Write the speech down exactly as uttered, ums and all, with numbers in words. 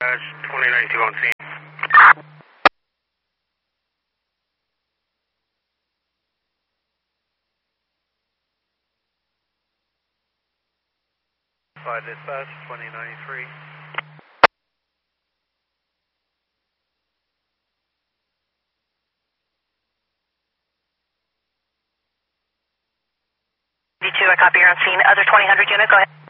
That's twenty ninety-two on scene. Five dispatch, twenty ninety-three. D two, I copy, you're on scene. Other twenty hundred unit, go ahead.